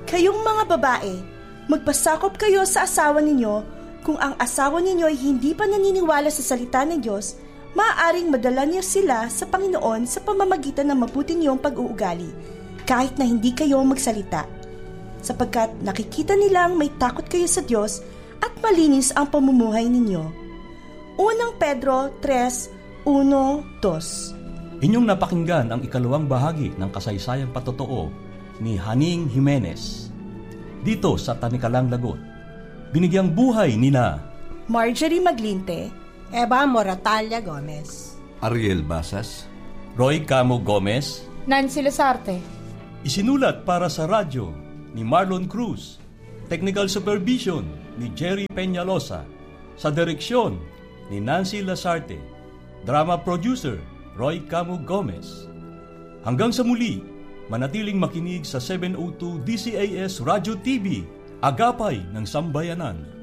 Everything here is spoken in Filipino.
Kayong mga babae, magpasakop kayo sa asawa ninyo. Kung ang asawa ninyo ay hindi pa naniniwala sa salita ng Diyos, maaaring madala niyo sila sa Panginoon sa pamamagitan ng mabuti niyong pag-uugali, kahit na hindi kayo magsalita. Sapagkat nakikita nilang may takot kayo sa Diyos at malinis ang pamumuhay ninyo. Unang Pedro 3:1-2. Inyong napakinggan ang ikalawang bahagi ng kasaysayang patotoo ni Haning Jimenez. Dito sa Tanikalang Lagot, binigyang buhay nina Marjorie Maglinte, Eva Moratalla Gomez, Ariel Basas, Roy Camo Gomez. Nancy Lazarte. Isinulat para sa radyo ni Marlon Cruz. Technical supervision ni Jerry Peñalosa. Sa direksyon ni Nancy Lazarte. Drama producer Roy Camo Gomez. Hanggang sa muli, manatiling makinig sa 702 DCAS Radio TV, Agapay ng Sambayanan.